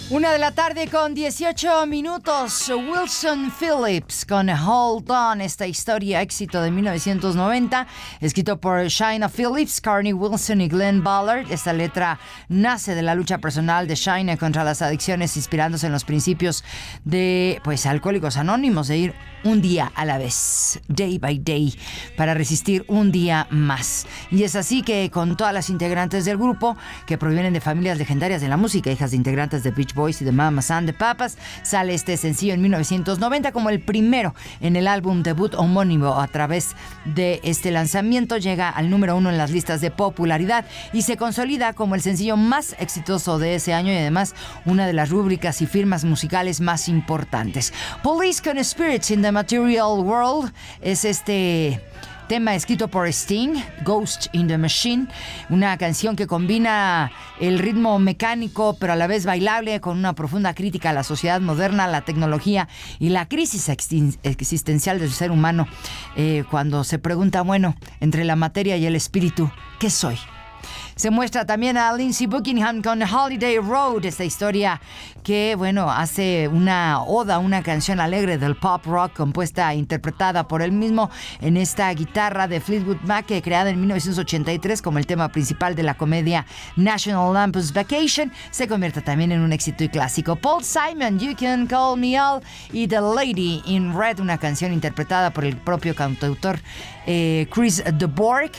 1:00 con 18 minutos. Wilson Phillips con Hold On, esta historia éxito de 1990, escrito por Chynna Phillips, Carney Wilson y Glenn Ballard. Esta letra nace de la lucha personal de Chynna contra las adicciones, inspirándose en los principios de Alcohólicos Anónimos, de ir un día a la vez, day by day, para resistir un día más. Y es así que con todas las integrantes del grupo, que provienen de familias legendarias de la música, hijas de integrantes de Beach Boys y de Mamas and the Papas, sale este sencillo en 1990 como el primero en el álbum debut homónimo. A través de este lanzamiento llega al número 1 en las listas de popularidad y se consolida como el sencillo más exitoso de ese año y además una de las rúbricas y firmas musicales más importantes. Police con Spirits in the Material World es este tema escrito por Sting, Ghost in the Machine, una canción que combina el ritmo mecánico pero a la vez bailable con una profunda crítica a la sociedad moderna, la tecnología y la crisis existencial del ser humano, cuando se pregunta, entre la materia y el espíritu, ¿qué soy? Se muestra también a Lindsey Buckingham con Holiday Road, esta historia que, hace una oda, una canción alegre del pop rock compuesta e interpretada por él mismo en esta guitarra de Fleetwood Mac, creada en 1983 como el tema principal de la comedia National Lampoon's Vacation. Se convierte también en un éxito y clásico. Paul Simon, You Can Call Me All, y The Lady in Red, una canción interpretada por el propio cantautor Chris de Burgh,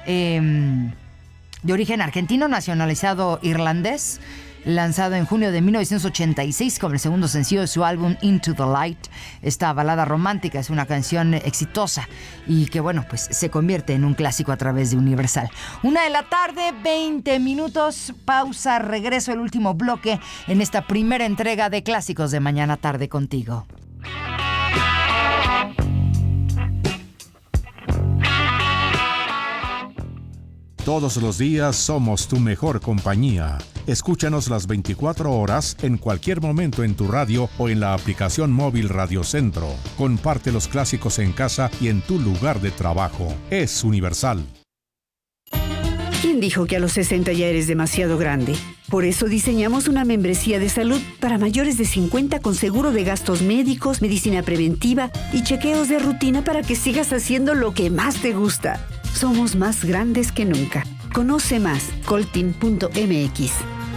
de origen argentino, nacionalizado irlandés, lanzado en junio de 1986 como el segundo sencillo de su álbum Into the Light. Esta balada romántica es una canción exitosa y que, se convierte en un clásico a través de Universal. 1:00, 20 minutos, pausa, regreso, el último bloque en esta primera entrega de Clásicos de Mañana Tarde contigo. Todos los días somos tu mejor compañía. Escúchanos las 24 horas en cualquier momento en tu radio o en la aplicación móvil Radio Centro. Comparte los clásicos en casa y en tu lugar de trabajo. Es Universal. ¿Quién dijo que a los 60 ya eres demasiado grande? Por eso diseñamos una membresía de salud para mayores de 50 con seguro de gastos médicos, medicina preventiva y chequeos de rutina para que sigas haciendo lo que más te gusta. Somos más grandes que nunca. Conoce más, coltin.mx.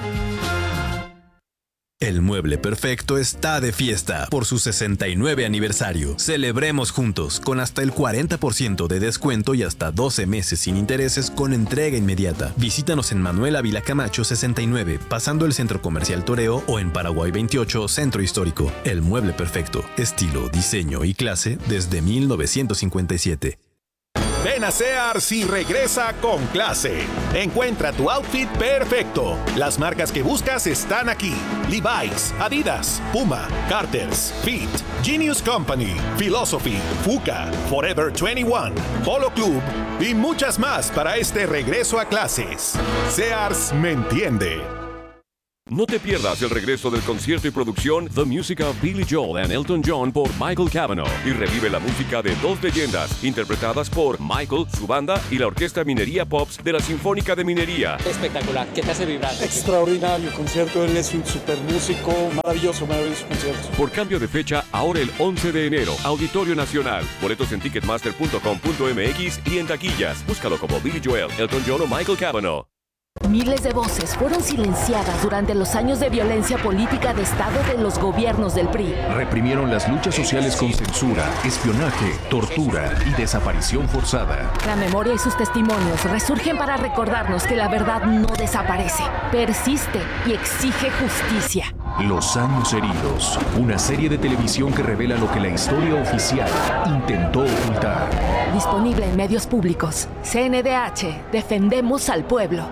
El Mueble Perfecto está de fiesta por su 69 aniversario. Celebremos juntos con hasta el 40% de descuento y hasta 12 meses sin intereses con entrega inmediata. Visítanos en Manuel Ávila Camacho 69, pasando el Centro Comercial Toreo, o en Paraguay 28, Centro Histórico. El Mueble Perfecto, estilo, diseño y clase desde 1957. Ven a Sears y regresa con clase. Encuentra tu outfit perfecto. Las marcas que buscas están aquí: Levi's, Adidas, Puma, Carter's, Fit, Genius Company, Philosophy, Fuka, Forever 21, Polo Club y muchas más para este regreso a clases. Sears me entiende. No te pierdas el regreso del concierto y producción The Music of Billy Joel and Elton John por Michael Cavanaugh, y revive la música de dos leyendas interpretadas por Michael, su banda y la Orquesta Minería Pops de la Sinfónica de Minería. Espectacular, ¿qué te hace vibrar? Extraordinario concierto, él es un super músico, maravilloso concierto. Por cambio de fecha, ahora el 11 de enero, Auditorio Nacional. Boletos en ticketmaster.com.mx y en taquillas. Búscalo como Billy Joel, Elton John o Michael Cavanaugh. Miles de voces fueron silenciadas durante los años de violencia política de Estado de los gobiernos del PRI. Reprimieron las luchas sociales con censura, espionaje, tortura y desaparición forzada. La memoria y sus testimonios resurgen para recordarnos que la verdad no desaparece, persiste y exige justicia. Los años heridos, una serie de televisión que revela lo que la historia oficial intentó ocultar. Disponible en medios públicos. CNDH, defendemos al pueblo.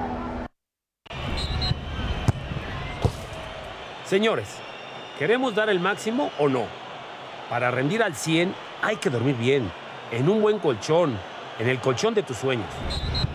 Señores, ¿queremos dar el máximo o no? Para rendir al 100 hay que dormir bien, en un buen colchón, en el colchón de tus sueños.